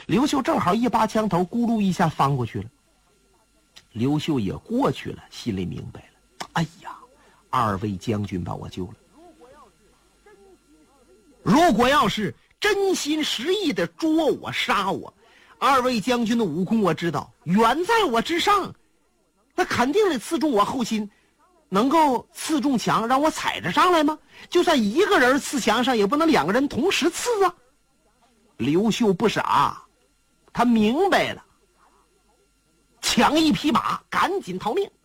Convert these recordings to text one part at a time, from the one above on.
刘秀正好一拔枪头，咕噜一下翻过去了。刘秀也过去了，心里明白了，哎呀，二位将军把我救了。如果要是真心实意的捉我杀我，二位将军的武功我知道远在我之上，那肯定得刺中我后心，能够刺中墙让我踩着上来吗？就算一个人刺墙上，也不能两个人同时刺啊。刘秀不傻，他明白了，抢一匹马赶紧逃命。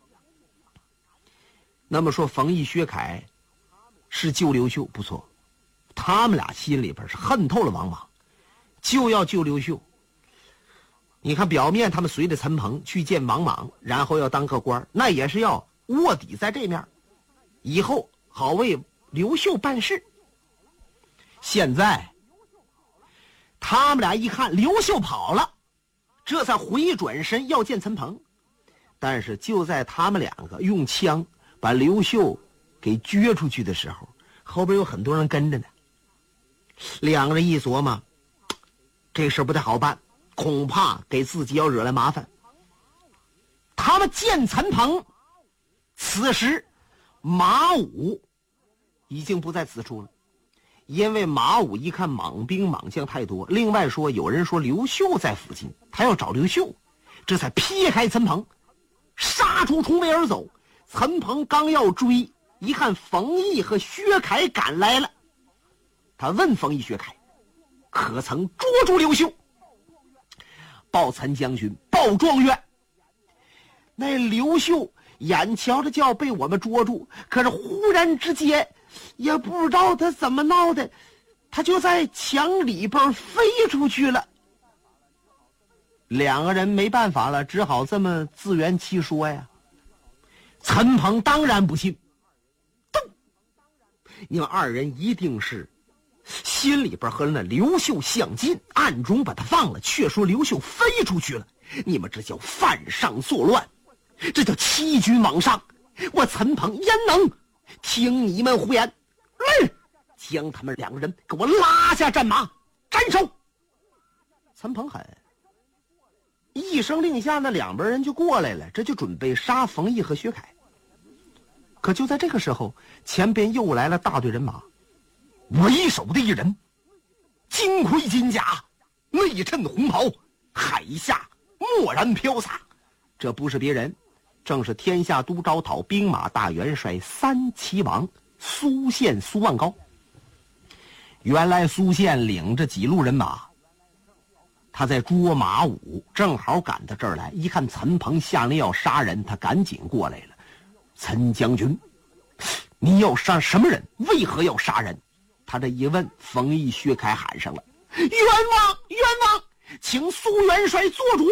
那么说冯异、薛凯是救刘秀，不错，他们俩心里边是恨透了王莽，就要救刘秀。你看表面他们随着陈鹏去见王莽，然后要当个官，那也是要卧底在这面，以后好为刘秀办事。现在他们俩一看刘秀跑了，这才回转身要见陈鹏。但是就在他们两个用枪把刘秀给撅出去的时候，后边有很多人跟着呢。两个人一琢磨，这事不太好办，恐怕给自己要惹来麻烦。他们见陈鹏，此时马武已经不在此处了，因为马武一看莽兵莽将太多，另外说有人说刘秀在附近，他要找刘秀，这才劈开陈鹏，杀出重围而走。陈鹏刚要追，一看冯异和薛凯赶来了，他问冯异、薛凯可曾捉住刘秀？报陈将军，报状元。那刘秀眼瞧着就要被我们捉住，可是忽然之间也不知道他怎么闹的，他就在墙里边飞出去了。两个人没办法了，只好这么自圆其说呀。陈鹏当然不信，你们二人一定是心里边和那刘秀相近，暗中把他放了，却说刘秀飞出去了。你们这叫犯上作乱，这叫欺君罔上。我陈鹏焉能听你们胡言？来，将他们两个人给我拉下战马，斩首。陈鹏狠，一声令下，那两边人就过来了，这就准备杀冯异和薛凯。可就在这个时候，前边又来了大队人马，为首的一人，金盔金甲，内衬红袍，海下蓦然飘洒。这不是别人，正是天下都招讨兵马大元帅三齐王苏宪苏万高。原来苏宪领着几路人马，他在捉马武，正好赶到这儿来，一看陈鹏下令要杀人，他赶紧过来了。陈将军，你要杀什么人？为何要杀人？他这一问，冯异、薛凯喊上了：冤枉，冤枉，请苏元帅做主。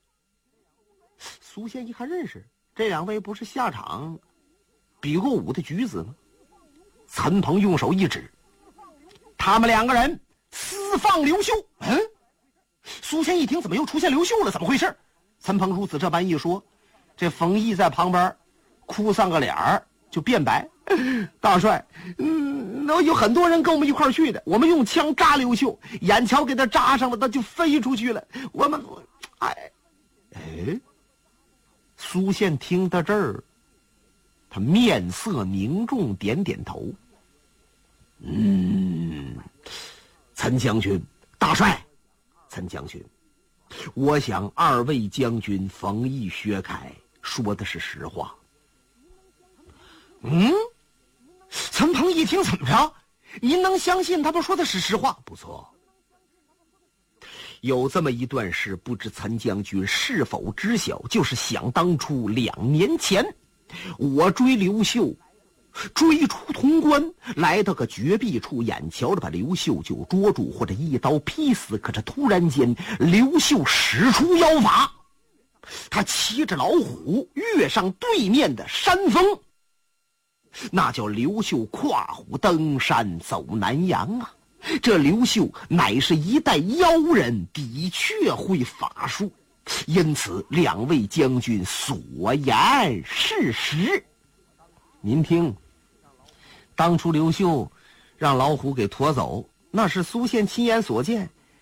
苏宪一看认识，这两位不是下场比过武的举子吗？陈鹏用手一指，他们两个人私放刘秀。苏宪一听，怎么又出现刘秀了？怎么回事？陈鹏如此这般一说，这冯异在旁边哭丧个脸儿，就辩白：大帅，那有很多人跟我们一块儿去的，我们用枪扎刘秀，眼瞧给他扎上了，他就飞出去了。我们，苏宪听到这儿，他面色凝重，点点头。陈将军，大帅，陈将军，我想二位将军冯异、薛凯说的是实话。陈鹏一听，怎么着？您能相信他们说的是实话？不错。有这么一段事，不知陈将军是否知晓？就是想当初2年前，我追刘秀，追出潼关，来到个绝壁处，眼瞧着把刘秀就捉住，或者一刀劈死。可是突然间，刘秀使出妖法，他骑着老虎跃上对面的山峰。那叫刘秀跨虎登山走南阳啊！这刘秀乃是一代妖人，的确会法术，因此两位将军所言是实。您听，当初刘秀让老虎给驮走，那是苏宪亲眼所见，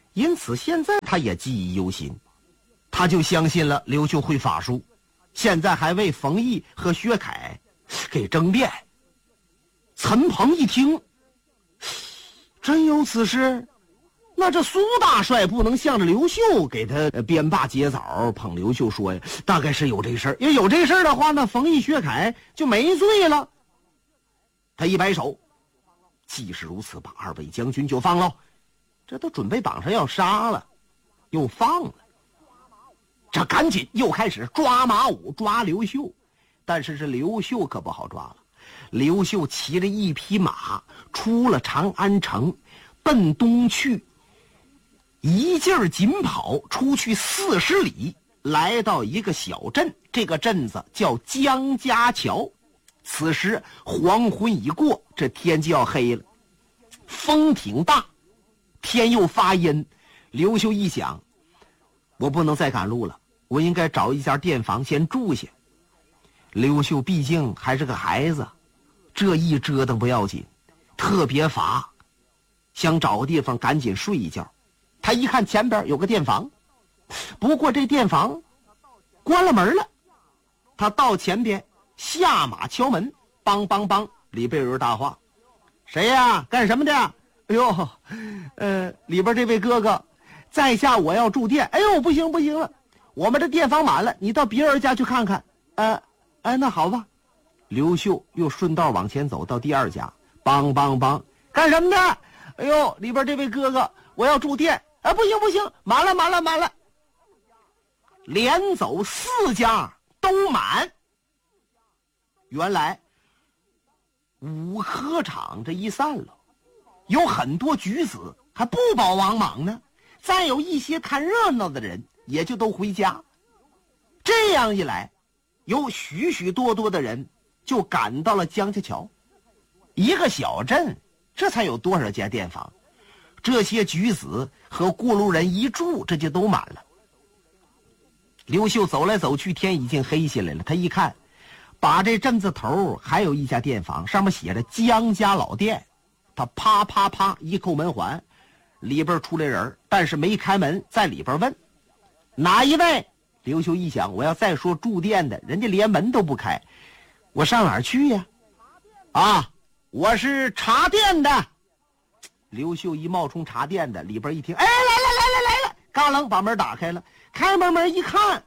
因此现在他也记忆犹新，他就相信了刘秀会法术，现在还为冯异和薛凯给争辩。陈鹏一听，真有此事，那这苏大帅不能向着刘秀给他编罢结枣捧刘秀说呀，大概是有这事儿。要有这事儿的话，那冯异薛凯就没罪了。他一摆手，既是如此，把二位将军就放了，这都准备绑上要杀了，又放了。这赶紧又开始抓马武，抓刘秀。但是这刘秀可不好抓了。刘秀骑着一匹马出了长安城，奔东去，一劲儿紧跑，出去40里，来到一个小镇，这个镇子叫江家桥。此时黄昏已过，这天就要黑了，风挺大，天又发阴。刘秀一想，我不能再赶路了，我应该找一家店房先住下。刘秀毕竟还是个孩子，这一折腾不要紧，特别乏，想找个地方赶紧睡一觉。他一看前边有个店房，不过这店房关了门了。他到前边下马敲门，梆梆梆，里边有人搭话：“谁呀？干什么的？”“哎呦，里边这位哥哥，在下我要住店。”“哎呦，不行不行了，我们这店房满了，你到别人家去看看。”“那好吧。”刘秀又顺道往前走到第二家，梆梆梆，“干什么的？”“哎呦，里边这位哥哥，我要住店。”“不行不行，满了满了满了。”连走4家都满。原来武科场这一散了，有很多举子还不保王莽呢，再有一些看热闹的人也就都回家。这样一来，有许许多多的人就赶到了江家桥。一个小镇，这才有多少家店房？这些举子和过路人一住，这就都满了。刘秀走来走去，天已经黑下来了。他一看，把这镇子头还有一家店房，上面写着江家老店。他啪啪啪一扣门环，里边出来人，但是没开门，在里边问哪一位。刘秀一想，我要再说住店的，人家连门都不开，我上哪儿去呀？我是茶店的。刘秀一冒充茶店的，里边一听，来了，嘎楞把门打开了。开门一看，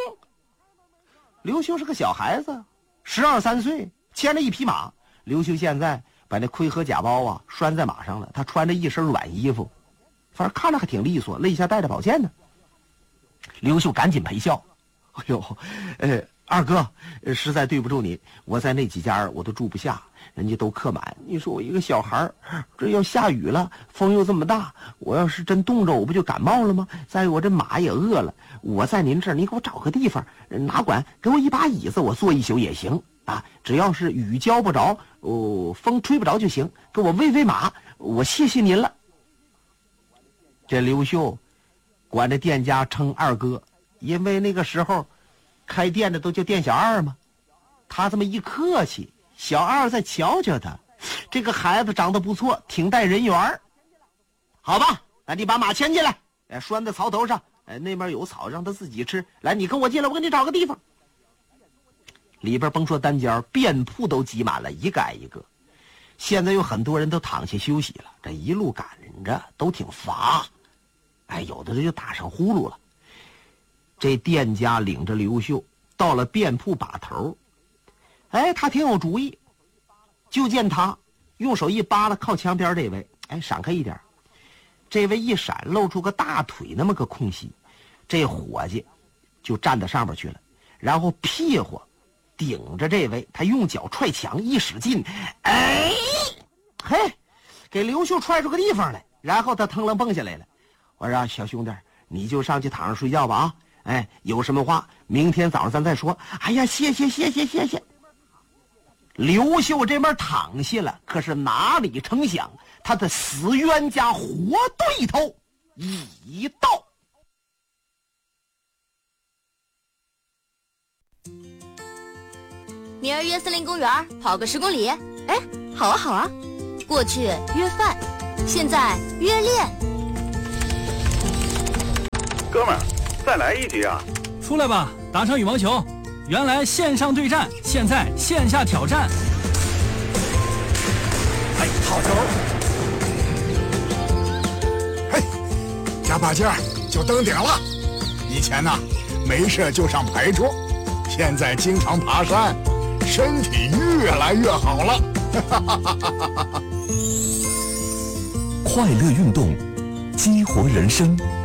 刘秀是个小孩子，12、13岁，牵着一匹马。刘秀现在把那盔和甲包拴在马上了，他穿着一身软衣服，反正看着还挺利索，肋下带着宝剑呢。刘秀赶紧陪笑：“哎呦，二哥，实在对不住你，我在那几家我都住不下，人家都客满。你说我一个小孩，这要下雨了，风又这么大，我要是真冻着，我不就感冒了吗？再有我这马也饿了，我在您这儿，你给我找个地方，哪管给我一把椅子，我坐一宿也行啊，只要是雨浇不着，风吹不着就行，给我喂喂马，我谢谢您了。”这刘秀管这店家称二哥，因为那个时候开店的都叫店小二嘛。他这么一客气，小二再瞧瞧他，这个孩子长得不错，挺带人缘。好吧，那你把马牵进来，拴在槽头上，那边有草让他自己吃。来，你跟我进来，我给你找个地方。里边甭说单间，店铺都挤满了，一个挨一个。现在有很多人都躺下休息了，这一路赶着都挺乏，有的人就打上呼噜了。这店家领着刘秀到了店铺把头，他挺有主意。就见他用手一扒拉靠墙边这位，闪开一点。这位一闪，露出个大腿那么个空隙，这伙计就站到上边去了，然后屁股顶着这位，他用脚踹墙，一使劲，给刘秀踹出个地方来，然后他腾楞蹦下来了。我说小兄弟，你就上去躺上睡觉吧啊！有什么话明天早上咱再说。哎呀，谢谢。刘秀这边躺下了，可是哪里成想，他的死冤家活对头已到。 明儿约森林公园跑个10公里。好啊。过去约饭，现在约练。 哥们儿，再来一局啊！ 出来吧，打场羽毛球。原来线上对战，现在线下挑战。 哎，好球！嘿，加把劲儿就登顶了。以前呢，没事就上牌桌，现在经常爬山，身体越来越好了。 快乐运动，激活人生。